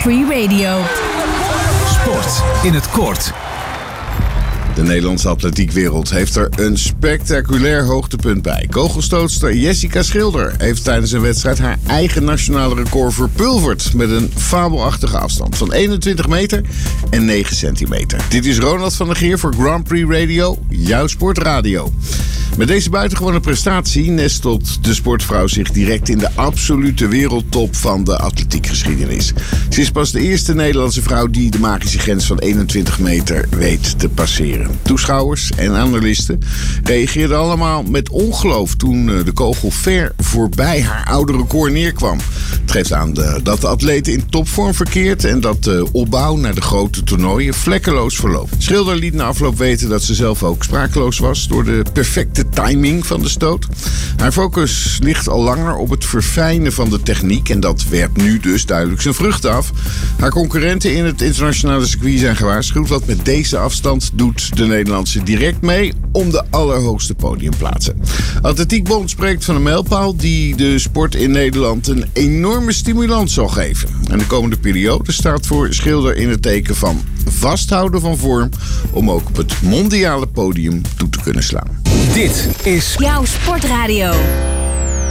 Free Radio. Sport in het kort. De Nederlandse atletiekwereld heeft er een spectaculair hoogtepunt bij. Kogelstootster Jessica Schilder heeft tijdens een wedstrijd haar eigen nationale record verpulverd met een fabelachtige afstand van 21 meter en 9 centimeter. Dit is Ronald van der Geer voor Grand Prix Radio, jouw sportradio. Met deze buitengewone prestatie nestelt de sportvrouw zich direct in de absolute wereldtop van de atletiekgeschiedenis. Ze is pas de eerste Nederlandse vrouw die de magische grens van 21 meter weet te passeren. Toeschouwers en analisten reageerden allemaal met ongeloof toen de kogel ver voorbij haar oude record neerkwam. Het geeft aan dat de atlete in topvorm verkeert en dat de opbouw naar de grote toernooien vlekkeloos verloopt. Schilder liet na afloop weten dat ze zelf ook sprakeloos was door de perfecte timing van de stoot. Haar focus ligt al langer op het verfijnen van de techniek en dat werpt nu dus duidelijk zijn vruchten af. Haar concurrenten in het internationale circuit zijn gewaarschuwd, want met deze afstand doet de Nederlandse direct mee om de allerhoogste podiumplaatsen. Atletiekbond spreekt van een mijlpaal die de sport in Nederland een enorme stimulans zal geven. En de komende periode staat voor Schilder in het teken van vasthouden van vorm om ook op het mondiale podium toe te kunnen slaan. Dit is Jouw sportradio.